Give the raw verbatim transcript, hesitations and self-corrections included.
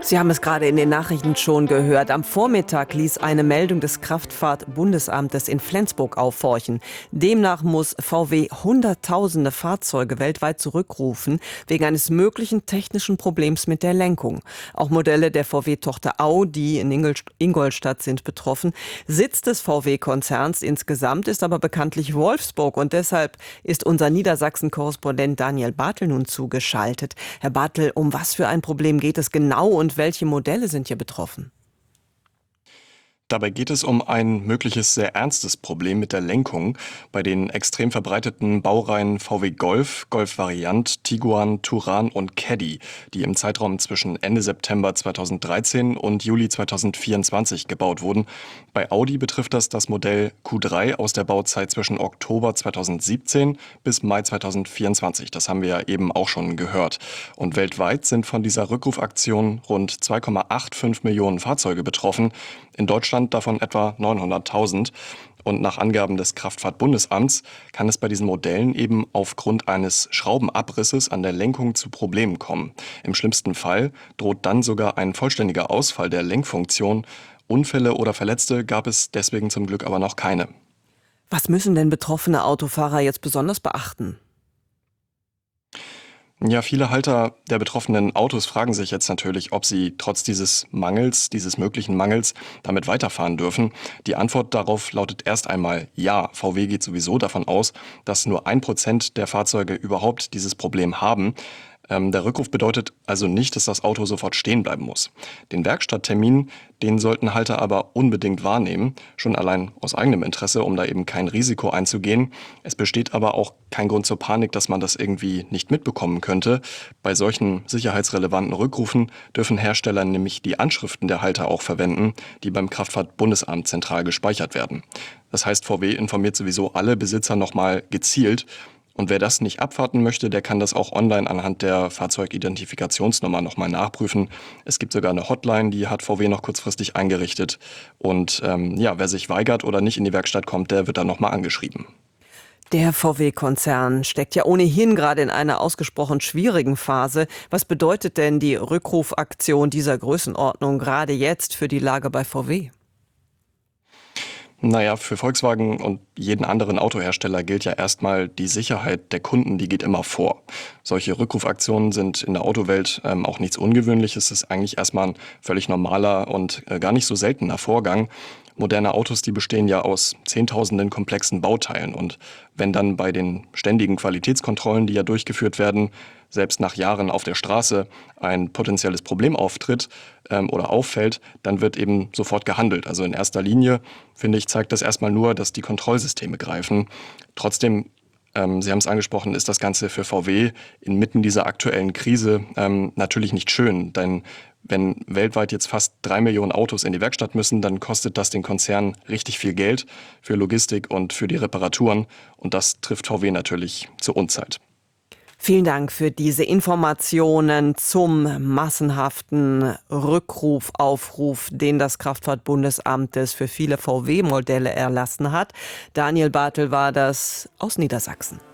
Sie haben es gerade in den Nachrichten schon gehört. Am Vormittag ließ eine Meldung des Kraftfahrtbundesamtes in Flensburg aufhorchen. Demnach muss V W Hunderttausende Fahrzeuge weltweit zurückrufen, wegen eines möglichen technischen Problems mit der Lenkung. Auch Modelle der V W-Tochter Audi in Ingolstadt sind betroffen. Sitz des V W-Konzerns insgesamt ist aber bekanntlich Wolfsburg. Und deshalb ist unser Niedersachsen-Korrespondent Daniel Bartel nun zugeschaltet. Herr Bartel, um was für ein Problem geht es genau und welche Modelle sind hier betroffen? Dabei geht es um ein mögliches sehr ernstes Problem mit der Lenkung bei den extrem verbreiteten Baureihen V W Golf, Golf Variant, Tiguan, Touran und Caddy, die im Zeitraum zwischen Ende September zweitausenddreizehn und Juli zweitausendvierundzwanzig gebaut wurden. Bei Audi betrifft das das Modell Q drei aus der Bauzeit zwischen Oktober zweitausendsiebzehn bis Mai zweitausendvierundzwanzig. Das haben wir ja eben auch schon gehört. Und weltweit sind von dieser Rückrufaktion rund zwei Komma fünfundachtzig Millionen Fahrzeuge betroffen. In Deutschland davon etwa neunhunderttausend. Und nach Angaben des Kraftfahrtbundesamts kann es bei diesen Modellen eben aufgrund eines Schraubenabrisses an der Lenkung zu Problemen kommen. Im schlimmsten Fall droht dann sogar ein vollständiger Ausfall der Lenkfunktion. Unfälle oder Verletzte gab es deswegen zum Glück aber noch keine. Was müssen denn betroffene Autofahrer jetzt besonders beachten? Ja, viele Halter der betroffenen Autos fragen sich jetzt natürlich, ob sie trotz dieses Mangels, dieses möglichen Mangels, damit weiterfahren dürfen. Die Antwort darauf lautet erst einmal ja. V W geht sowieso davon aus, dass nur ein Prozent der Fahrzeuge überhaupt dieses Problem haben. Ähm, der Rückruf bedeutet also nicht, dass das Auto sofort stehen bleiben muss. Den Werkstatttermin, den sollten Halter aber unbedingt wahrnehmen, schon allein aus eigenem Interesse, um da eben kein Risiko einzugehen. Es besteht aber auch kein Grund zur Panik, dass man das irgendwie nicht mitbekommen könnte. Bei solchen sicherheitsrelevanten Rückrufen dürfen Hersteller nämlich die Anschriften der Halter auch verwenden, die beim Kraftfahrtbundesamt zentral gespeichert werden. Das heißt, V W informiert sowieso alle Besitzer nochmal gezielt. Und wer das nicht abwarten möchte, der kann das auch online anhand der Fahrzeugidentifikationsnummer nochmal nachprüfen. Es gibt sogar eine Hotline, die hat V W noch kurzfristig eingerichtet. Und ähm, ja, wer sich weigert oder nicht in die Werkstatt kommt, der wird dann nochmal angeschrieben. Der V W-Konzern steckt ja ohnehin gerade in einer ausgesprochen schwierigen Phase. Was bedeutet denn die Rückrufaktion dieser Größenordnung gerade jetzt für die Lage bei V W? Naja, für Volkswagen und jeden anderen Autohersteller gilt ja erstmal, die Sicherheit der Kunden, die geht immer vor. Solche Rückrufaktionen sind in der Autowelt ähm, auch nichts Ungewöhnliches. Es ist eigentlich erstmal ein völlig normaler und äh, gar nicht so seltener Vorgang. Moderne Autos, die bestehen ja aus zehntausenden komplexen Bauteilen. Und wenn dann bei den ständigen Qualitätskontrollen, die ja durchgeführt werden, selbst nach Jahren auf der Straße ein potenzielles Problem auftritt ähm, oder auffällt, dann wird eben sofort gehandelt. Also in erster Linie, finde ich, zeigt das erstmal nur, dass die Kontrollsysteme greifen. Trotzdem, ähm, Sie haben es angesprochen, ist das Ganze für V W inmitten dieser aktuellen Krise ähm, natürlich nicht schön. Denn wenn weltweit jetzt fast drei Millionen Autos in die Werkstatt müssen, dann kostet das den Konzern richtig viel Geld für Logistik und für die Reparaturen. Und das trifft V W natürlich zur Unzeit. Vielen Dank für diese Informationen zum massenhaften Rückrufaufruf, den das Kraftfahrtbundesamt für viele V W-Modelle erlassen hat. Daniel Bartel war das aus Niedersachsen.